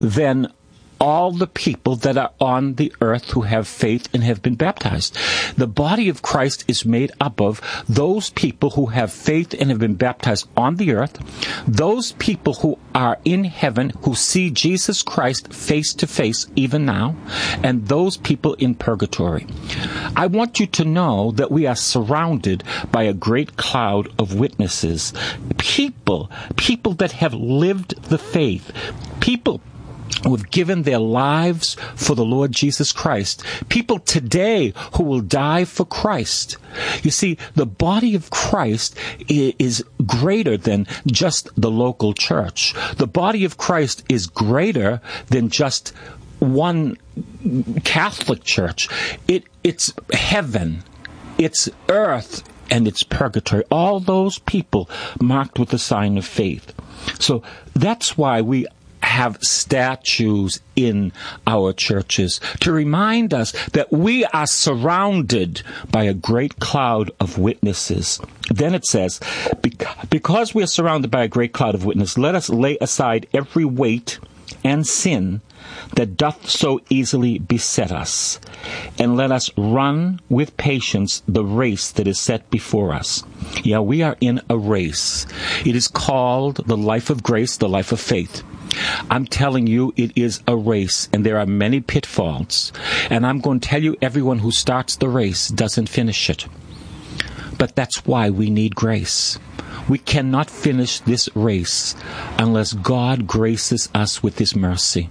than all the people that are on the earth who have faith and have been baptized. The body of Christ is made up of those people who have faith and have been baptized on the earth, those people who are in heaven who see Jesus Christ face to face even now, and those people in purgatory. I want you to know that we are surrounded by a great cloud of witnesses, people that have lived the faith, people who have given their lives for the Lord Jesus Christ. People today who will die for Christ. You see, the body of Christ is greater than just the local church. The body of Christ is greater than just one Catholic church. It's heaven, it's earth, and it's purgatory. All those people marked with the sign of faith. So that's why we have statues in our churches to remind us that we are surrounded by a great cloud of witnesses. Then it says, because we are surrounded by a great cloud of witnesses, let us lay aside every weight and sin that doth so easily beset us, and let us run with patience the race that is set before us. Yeah, we are in a race. It is called the life of grace, the life of faith. I'm telling you, it is a race, and there are many pitfalls. And I'm going to tell you, everyone who starts the race doesn't finish it. But that's why we need grace. We cannot finish this race unless God graces us with His mercy.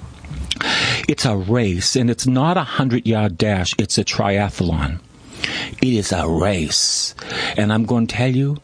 It's a race, and it's not a 100-yard dash. It's a triathlon. It is a race. And I'm going to tell you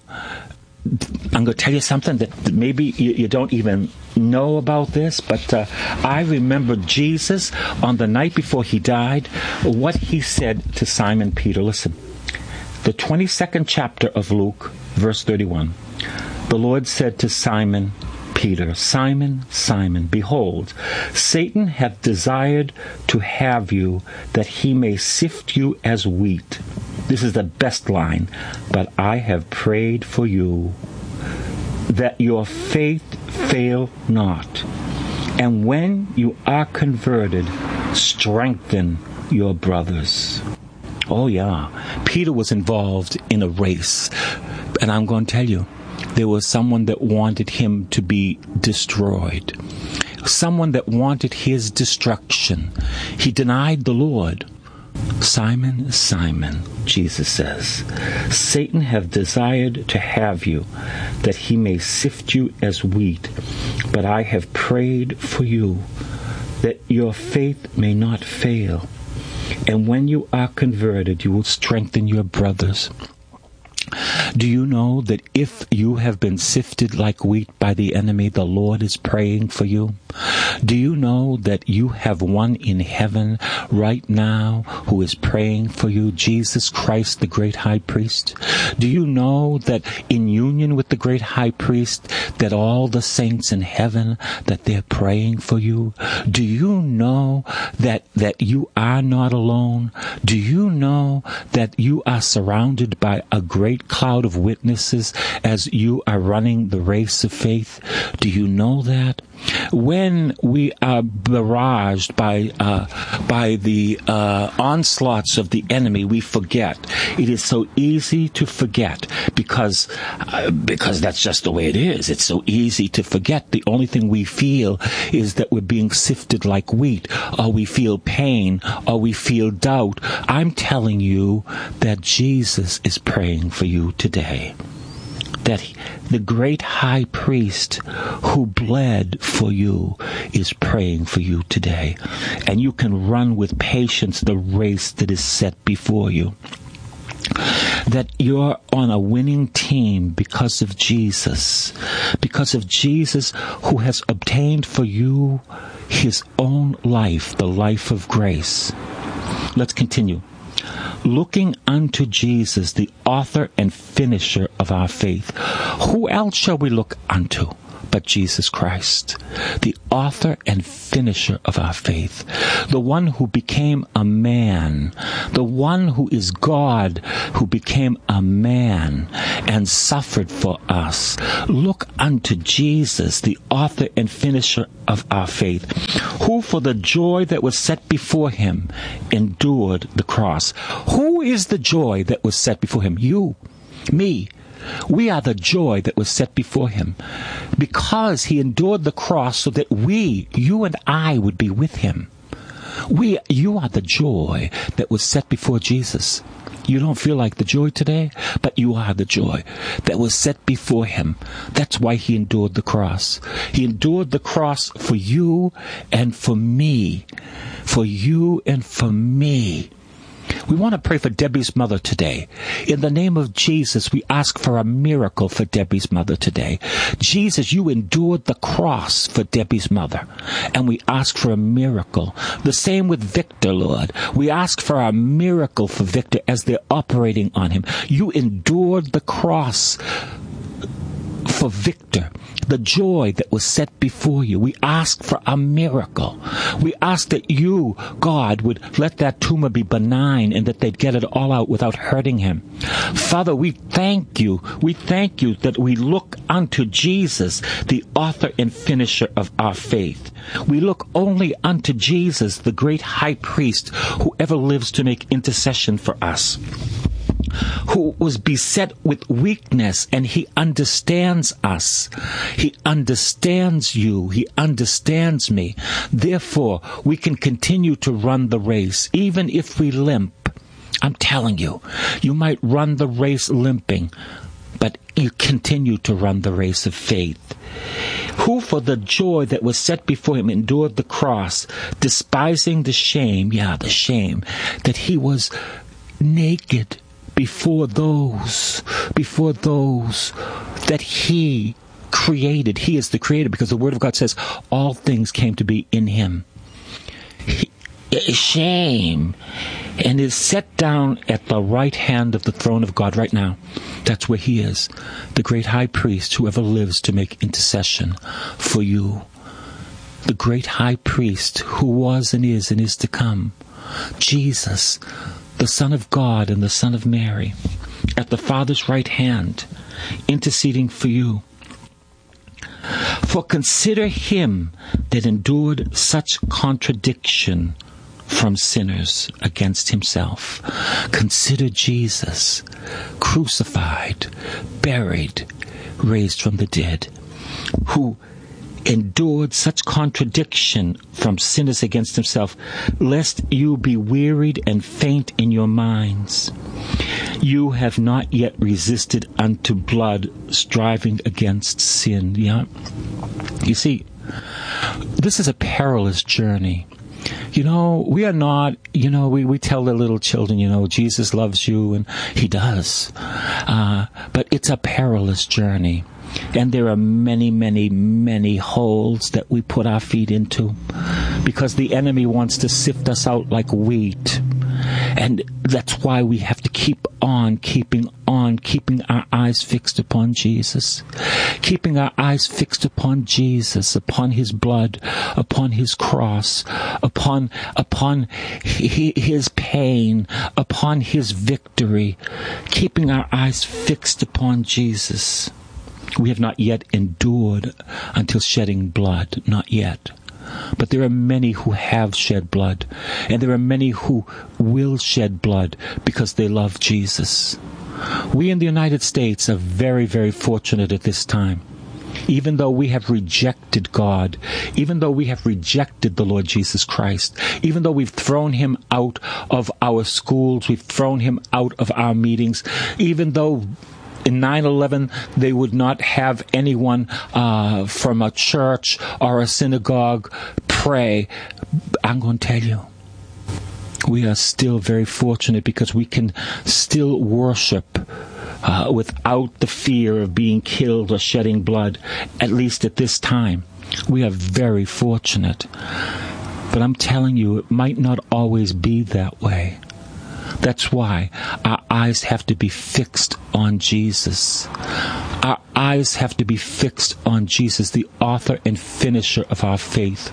something that maybe you don't even know about this, but I remember Jesus on the night before He died, what He said to Simon Peter. Listen, the 22nd chapter of Luke, verse 31. The Lord said to Simon Peter, Simon, Simon, behold, Satan hath desired to have you, that he may sift you as wheat. This is the best line. But I have prayed for you, that your faith fail not. And when you are converted, strengthen your brothers. Oh yeah, Peter was involved in a race. And I'm going to tell you, there was someone that wanted him to be destroyed. Someone that wanted his destruction. He denied the Lord. Simon, Simon, Jesus says, Satan hath desired to have you, that he may sift you as wheat. But I have prayed for you, that your faith may not fail. And when you are converted, you will strengthen your brothers. Do you know that if you have been sifted like wheat by the enemy, the Lord is praying for you? Do you know that you have one in heaven right now who is praying for you, Jesus Christ, the great high priest? Do you know that in union with the great high priest, that all the saints in heaven, that they're praying for you? Do you know that you are not alone? Do you know that you are surrounded by a great cloud of witnesses as you are running the race of faith? Do you know that? When we are barraged by the onslaughts of the enemy, we forget. It is so easy to forget because that's just the way it is. It's so easy to forget. The only thing we feel is that we're being sifted like wheat, or we feel pain, or we feel doubt. I'm telling you that Jesus is praying for you today. That the great high priest who bled for you is praying for you today. And you can run with patience the race that is set before you. That you're on a winning team because of Jesus. Because of Jesus who has obtained for you His own life, the life of grace. Let's continue. Looking unto Jesus, the author and finisher of our faith. Who else shall we look unto but but Jesus Christ, the author and finisher of our faith, the one who became a man, the one who is God, who became a man and suffered for us. Look unto Jesus, the author and finisher of our faith, who for the joy that was set before him endured the cross. Who is the joy that was set before him? You, me. We are the joy that was set before him, because he endured the cross so that we, you and I, would be with him. You are the joy that was set before Jesus. You don't feel like the joy today, but you are the joy that was set before him. That's why he endured the cross. He endured the cross for you and for me. For you and for me. We want to pray for Debbie's mother today. In the name of Jesus, we ask for a miracle for Debbie's mother today. Jesus, you endured the cross for Debbie's mother, and we ask for a miracle. The same with Victor, Lord. We ask for a miracle for Victor as they're operating on him. You endured the cross for Victor, the joy that was set before you. We ask for a miracle. We ask that you, God, would let that tumor be benign and that they'd get it all out without hurting him. Father, we thank you. We thank you that we look unto Jesus, the author and finisher of our faith. We look only unto Jesus, the great high priest, who ever lives to make intercession for us, who was beset with weakness, and he understands us. He understands you. He understands me. Therefore, we can continue to run the race, even if we limp. I'm telling you, you might run the race limping, but you continue to run the race of faith. Who for the joy that was set before him endured the cross, despising the shame, the shame, that he was naked before those that he created. He is the creator, because the Word of God says all things came to be in him. Shame, and is set down at the right hand of the throne of God right now. That's where he is, the great high priest who ever lives to make intercession for you. The great high priest who was and is to come. Jesus, the Son of God and the Son of Mary, at the Father's right hand, interceding for you. For consider him that endured such contradiction from sinners against himself. Consider Jesus, crucified, buried, raised from the dead, who endured such contradiction from sinners against himself, lest you be wearied and faint in your minds. You have not yet resisted unto blood, striving against sin. You see, this is a perilous journey. We are not, we tell the little children, Jesus loves you, and he does. But it's a perilous journey. And there are many, many, many holes that we put our feet into, because the enemy wants to sift us out like wheat. And that's why we have to keep on, keeping our eyes fixed upon Jesus. Keeping our eyes fixed upon Jesus, upon his blood, upon his cross, upon his pain, upon his victory. Keeping our eyes fixed upon Jesus. We have not yet endured until shedding blood, not yet. But there are many who have shed blood, and there are many who will shed blood because they love Jesus. We in the United States are very, very fortunate at this time. Even though we have rejected God, even though we have rejected the Lord Jesus Christ, even though we've thrown him out of our schools, we've thrown him out of our meetings, even though in 9/11, they would not have anyone from a church or a synagogue pray. I'm going to tell you, we are still very fortunate, because we can still worship without the fear of being killed or shedding blood, at least at this time. We are very fortunate. But I'm telling you, it might not always be that way. That's why our eyes have to be fixed on Jesus. Our eyes have to be fixed on Jesus, the author and finisher of our faith.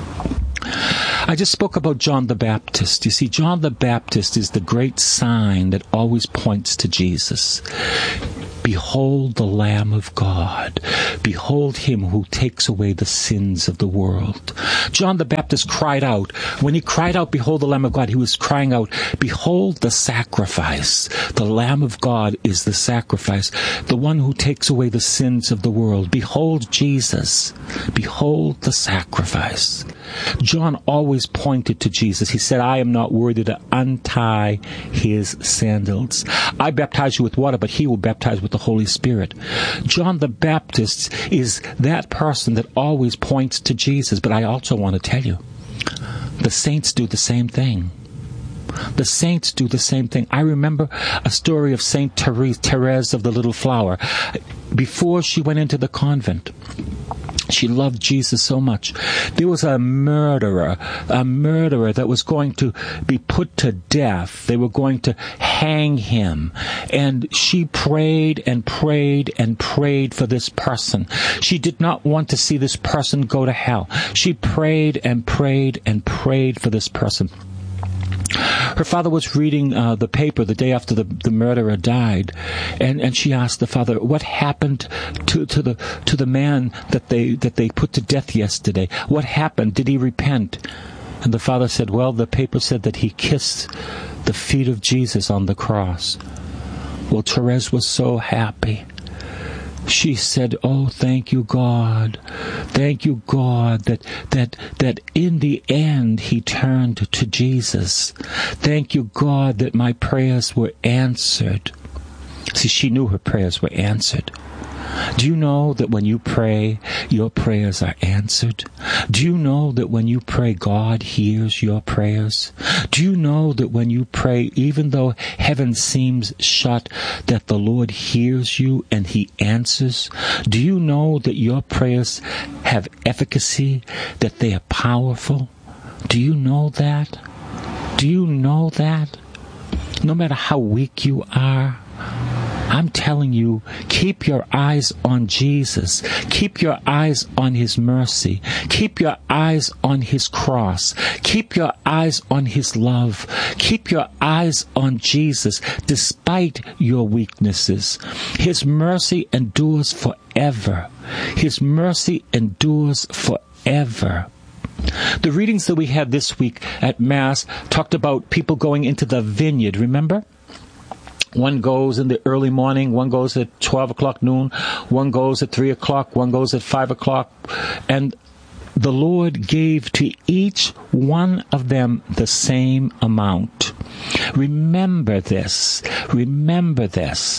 I just spoke about John the Baptist. You see, John the Baptist is the great sign that always points to Jesus. Behold the Lamb of God. Behold him who takes away the sins of the world. John the Baptist cried out. When he cried out, behold the Lamb of God, he was crying out, behold the sacrifice. The Lamb of God is the sacrifice, the one who takes away the sins of the world. Behold Jesus. Behold the sacrifice. John always pointed to Jesus. He said, I am not worthy to untie his sandals. I baptize you with water, but he will baptize with the Holy Spirit. John the Baptist is that person that always points to Jesus. But I also want to tell you, the saints do the same thing. The saints do the same thing. I remember a story of Saint Therese of the Little Flower. Before she went into the convent, she loved Jesus so much. There was a murderer that was going to be put to death. They were going to hang him. And she prayed and prayed and prayed for this person. She did not want to see this person go to hell. She prayed and prayed and prayed for this person. Her father was reading the paper the day after the murderer died, and she asked the father, "What happened to the man that they put to death yesterday? What happened? Did he repent?" And the father said, "Well, the paper said that he kissed the feet of Jesus on the cross." Well, Therese was so happy. She said, "Oh, thank you, God. Thank you, God, that in the end he turned to Jesus. Thank you, God, that my prayers were answered." See, she knew her prayers were answered. Do you know that when you pray, your prayers are answered? Do you know that when you pray, God hears your prayers? Do you know that when you pray, even though heaven seems shut, that the Lord hears you and he answers? Do you know that your prayers have efficacy, that they are powerful? Do you know that? Do you know that? No matter how weak you are, I'm telling you, keep your eyes on Jesus. Keep your eyes on his mercy. Keep your eyes on his cross. Keep your eyes on his love. Keep your eyes on Jesus despite your weaknesses. His mercy endures forever. His mercy endures forever. The readings that we had this week at Mass talked about people going into the vineyard, remember? One goes in the early morning, one goes at 12 o'clock noon, one goes at 3 o'clock, one goes at 5 o'clock. And the Lord gave to each one of them the same amount. Remember this. Remember this.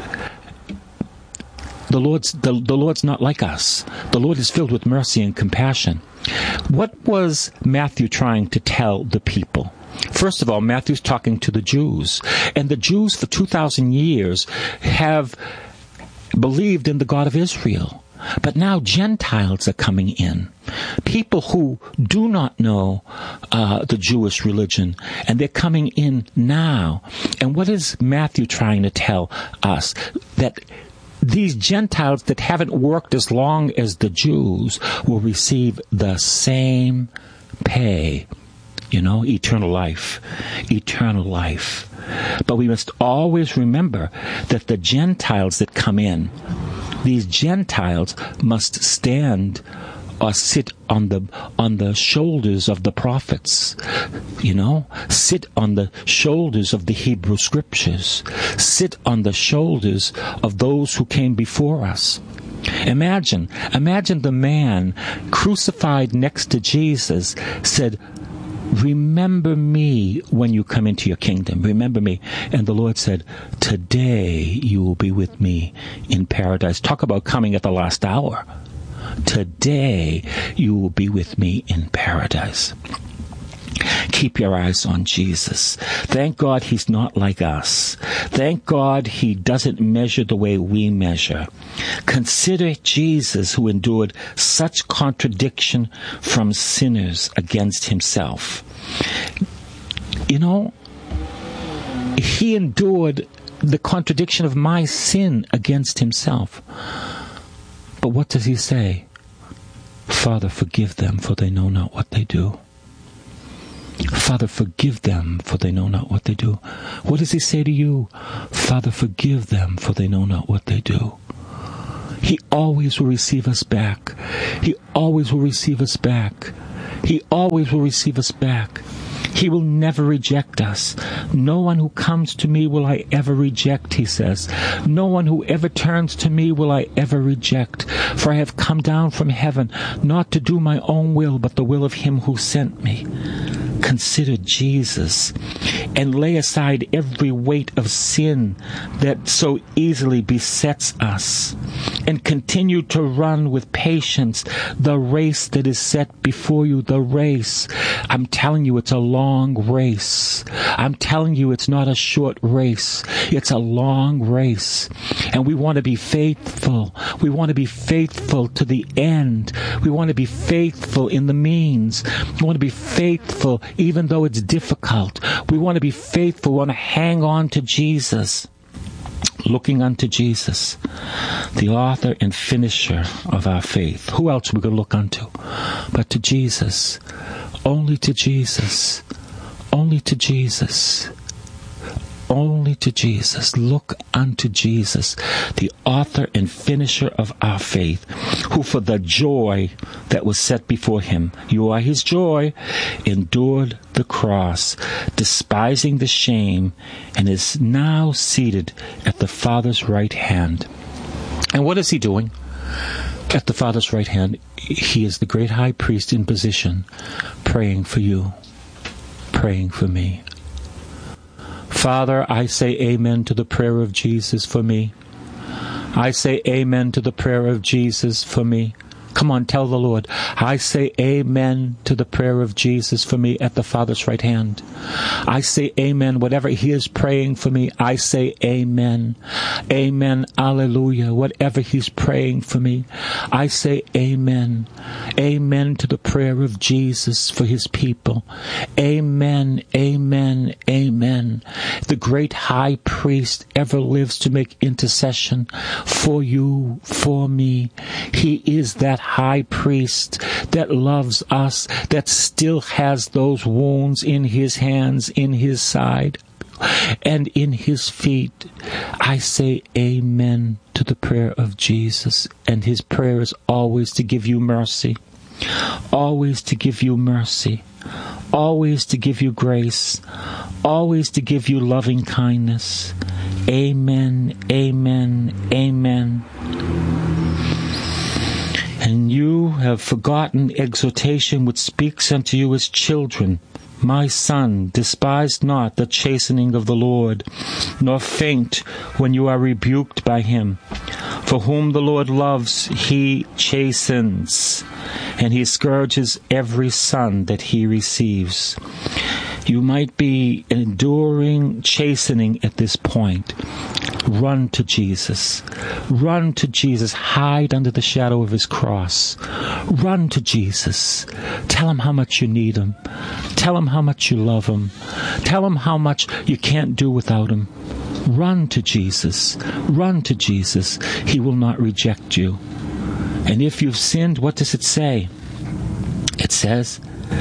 The Lord's not like us. The Lord is filled with mercy and compassion. What was Matthew trying to tell the people? First of all, Matthew's talking to the Jews. And the Jews for 2,000 years have believed in the God of Israel. But now Gentiles are coming in. People who do not know the Jewish religion. And they're coming in now. And what is Matthew trying to tell us? That these Gentiles that haven't worked as long as the Jews will receive the same pay. You know, eternal life. Eternal life. But we must always remember that the Gentiles that come in, these Gentiles must stand or sit on the shoulders of the prophets. You know, sit on the shoulders of the Hebrew Scriptures. Sit on the shoulders of those who came before us. Imagine the man crucified next to Jesus said, "Remember me when you come into your kingdom. Remember me." And the Lord said, "Today you will be with me in paradise." Talk about coming at the last hour. Today you will be with me in paradise. Keep your eyes on Jesus. Thank God he's not like us. Thank God he doesn't measure the way we measure. Consider Jesus, who endured such contradiction from sinners against himself. You know, he endured the contradiction of my sin against himself. But what does he say? Father, forgive them, for they know not what they do. Father, forgive them, for they know not what they do. What does he say to you? Father, forgive them, for they know not what they do. He always will receive us back. He always will receive us back. He always will receive us back. He will never reject us. No one who comes to me will I ever reject, he says. No one who ever turns to me will I ever reject. For I have come down from heaven, not to do my own will, but the will of him who sent me. Consider Jesus and lay aside every weight of sin that so easily besets us, and continue to run with patience the race that is set before you, the race. I'm telling you, it's a long race. I'm telling you, it's not a short race. It's a long race. And we want to be faithful. We want to be faithful to the end. We want to be faithful in the means. We want to be faithful even though it's difficult. We want to be faithful. We want to hang on to Jesus. Looking unto Jesus, the author and finisher of our faith. Who else are we going to look unto but to Jesus? Only to Jesus. Only to Jesus. Only to Jesus. Look unto Jesus, the author and finisher of our faith, who for the joy that was set before him, you are his joy, endured the cross, despising the shame, and is now seated at the Father's right hand. And what is he doing? At the Father's right hand, he is the great high priest in position, praying for you, praying for me. Father, I say amen to the prayer of Jesus for me. I say amen to the prayer of Jesus for me. Come on, tell the Lord. I say amen to the prayer of Jesus for me at the Father's right hand. I say amen. Whatever he is praying for me, I say amen. Amen. Alleluia. Whatever he's praying for me, I say amen. Amen to the prayer of Jesus for his people. Amen. Amen. Amen. The great high priest ever lives to make intercession for you, for me. He is that high priest that loves us, that still has those wounds in his hands, in his side, and in his feet. I say amen to the prayer of Jesus, and his prayer is always to give you mercy, always to give you mercy, always to give you grace, always to give you loving kindness. Amen, amen, amen. And you have forgotten exhortation which speaks unto you as children. My son, despise not the chastening of the Lord, nor faint when you are rebuked by him. For whom the Lord loves, he chastens, and he scourges every son that he receives. You might be enduring chastening at this point. Run to Jesus. Run to Jesus. Hide under the shadow of his cross. Run to Jesus. Tell him how much you need him. Tell him how much you love him. Tell him how much you can't do without him. Run to Jesus. Run to Jesus. He will not reject you. And if you've sinned, what does it say? It says,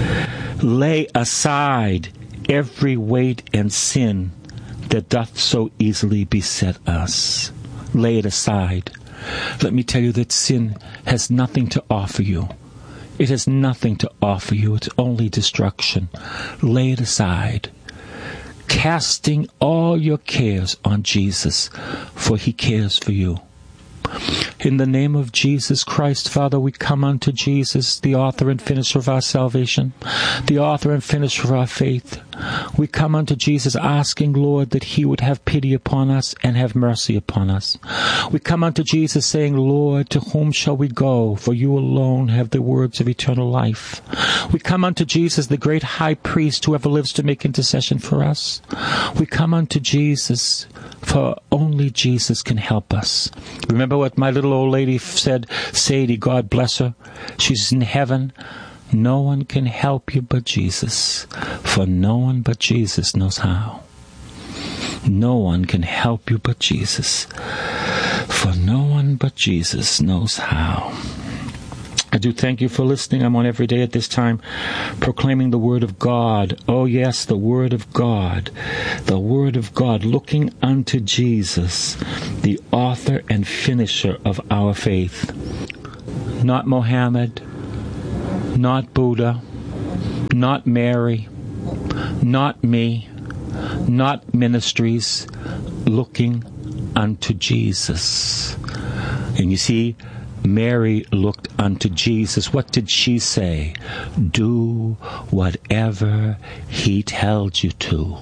lay aside every weight and sin that doth so easily beset us. Lay it aside. Let me tell you that sin has nothing to offer you. It has nothing to offer you. It's only destruction. Lay it aside. Casting all your cares on Jesus, for he cares for you. In the name of Jesus Christ, Father, we come unto Jesus, the author and finisher of our salvation, the author and finisher of our faith. We come unto Jesus asking, Lord, that he would have pity upon us and have mercy upon us. We come unto Jesus saying, Lord, to whom shall we go? For you alone have the words of eternal life. We come unto Jesus, the great high priest who ever lives to make intercession for us. We come unto Jesus, for only Jesus can help us. Remember what my little old lady said, Sadie, God bless her. She's in heaven. No one can help you but Jesus, for no one but Jesus knows how. No one can help you but Jesus, for no one None but Jesus knows how. I do thank you for listening. I'm on every day at this time, proclaiming the Word of God. Oh yes, the Word of God. The Word of God, looking unto Jesus, the author and finisher of our faith. Not Mohammed, not Buddha, not Mary, not me, not ministries, looking unto Jesus. And you see, Mary looked unto Jesus. What did she say? Do whatever he tells you to.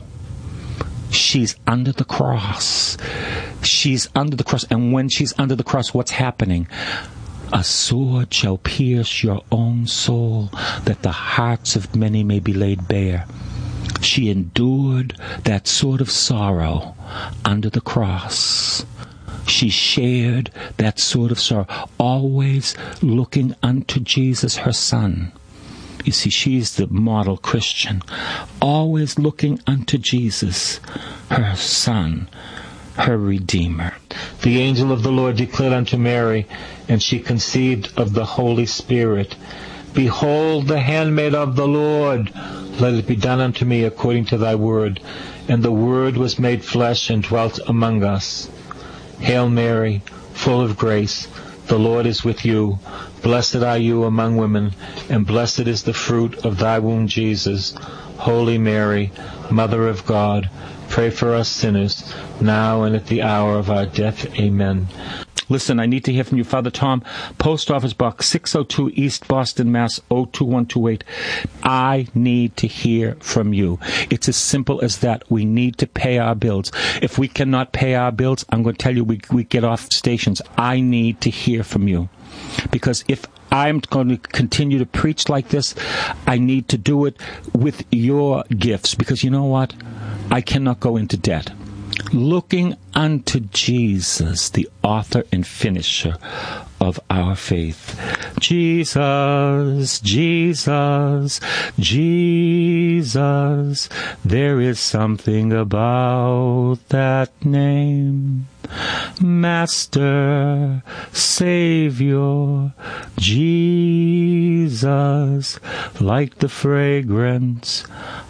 She's under the cross. She's under the cross. And when she's under the cross, what's happening? A sword shall pierce your own soul, that the hearts of many may be laid bare. She endured that sort of sorrow under the cross. She shared that sort of sorrow, always looking unto Jesus, her Son. You see, she's the model Christian, always looking unto Jesus, her Son, her Redeemer. The angel of the Lord declared unto Mary, and she conceived of the Holy Spirit. Behold, the handmaid of the Lord, let it be done unto me according to thy word. And the Word was made flesh and dwelt among us. Hail Mary, full of grace, the Lord is with you. Blessed are you among women, and blessed is the fruit of thy womb, Jesus. Holy Mary, Mother of God, pray for us sinners, now and at the hour of our death. Amen. Listen, I need to hear from you. Father Tom, Post Office Box 602 East Boston, Mass. 02128. I need to hear from you. It's as simple as that. We need to pay our bills. If we cannot pay our bills, I'm going to tell you we get off stations. I need to hear from you. Because if I'm going to continue to preach like this, I need to do it with your gifts. Because you know what? I cannot go into debt. Looking unto Jesus, the author and finisher of our faith. Jesus, Jesus, Jesus, there is something about that name. Master, Savior, Jesus, like the fragrance